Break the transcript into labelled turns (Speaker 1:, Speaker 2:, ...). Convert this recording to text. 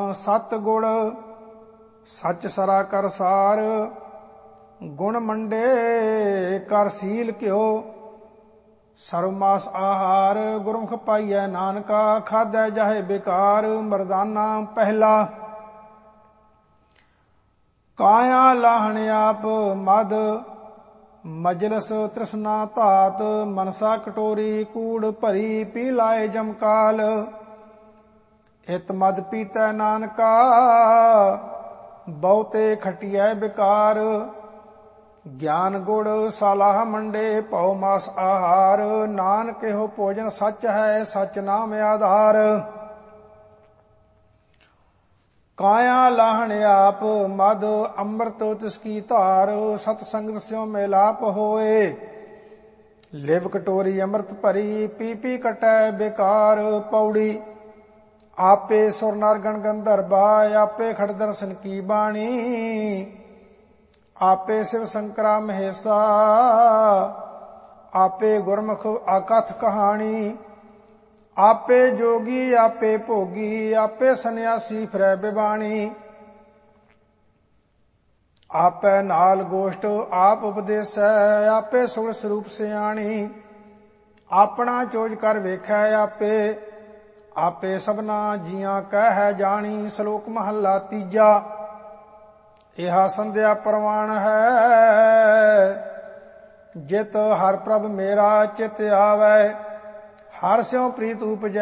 Speaker 1: ਸਤ ਗੁਣ ਸੱਚ ਸਰਾ ਕਰ ਸਾਰ। ਗੁਣ ਮੰਡੇ ਕਰ ਸੀਲ ਘਿਓ ਸਰਬ ਮਾਸ ਆਹਾਰ। ਗੁਰਮੁਖ ਪਾਈਐ ਨਾਨਕਾ ਖਾਧੈ ਜਾਹੇ ਬੇਕਾਰ। ਮਰਦਾਨਾ ਪਹਿਲਾ ਕਾਇਆ ਲਾਹਣ ਆਪ ਮਦ ਮਜਲਸ ਤ੍ਰਿਸ਼ਨਾ ਧਾਤ। ਮਨਸਾ ਕਟੋਰੀ ਕੂੜ ਭਰੀ ਪੀ ਲਾਏ ਜਮਕਾਲ। ਹਿਤ ਮਦ ਪੀਤੈ ਨਾਨਕਾ ਬਹੁਤੇ ਖਟਿਐ ਬਿਕਾਰ। ਗਿਆਨ ਗੁੜ ਸਾਲਾਹ ਮੰਡੇ ਭਉ ਮਾਸ ਆਹਾਰ। ਨਾਨਕ ਇਹੋ ਭੋਜਨ ਸੱਚ ਹੈ ਸੱਚ ਨਾਮ ਆਧਾਰ। ਕਾਇਆ ਲਾਹਣ ਆਪ ਮਦ ਅੰਮ੍ਰਿਤ ਤਿਸਕੀ ਧਾਰ। ਸਤ ਸੰਗਤ ਸਿਉ ਮਿਲਾਪ ਹੋਏ ਲਿਵ ਕਟੋਰੀ ਅੰਮ੍ਰਿਤ ਭਰੀ। ਪੀ ਪੀ ਕਟੈ ਬੇਕਾਰ। ਪੌੜੀ ਆਪੇ ਸੁਰ ਨਰ ਗਣ ਗੰਧਰਵਾ। ਆਪੇ ਖੜ ਦਰਸ਼ਨ ਕੀ ਬਾਣੀ। ਆਪੇ ਸਿਵ ਸ਼ੰਕਰਾ ਮਹੇਸ਼ਾ। ਆਪੇ ਗੁਰਮੁਖ ਆਕਥ ਕਹਾਣੀ। ਆਪੇ ਜੋਗੀ ਆਪੇ ਭੋਗੀ। ਆਪੇ ਸੰਨਿਆਸੀ ਫਿਰੈ ਬਿਬਾਣੀ। ਆਪੇ ਨਾਲ ਗੋਸ਼ਟ ਆਪ ਉਪਦੇਸੈ। ਆਪੇ ਸੁਗੜ ਸਰੂਪ ਸਿਆਣੀ। ਆਪਣਾ ਚੋਜ ਕਰ ਵੇਖੈ ਆਪੇ। ਆਪੇ ਸਭਨਾ ਜੀਆਂ ਕਹਿ ਜਾਣੀ। ਸ਼ਲੋਕ ਮਹੱਲਾ ਤੀਜਾ। ਇਹਾ ਸੰਧਿਆ ਪ੍ਰਵਾਨ ਹੈ ਜਿਤ ਹਰ ਪ੍ਰਭ ਮੇਰਾ ਚਿਤ ਆਵੈ। ਹਰ ਸਿਉ ਪ੍ਰੀਤ ਉਪਜੈ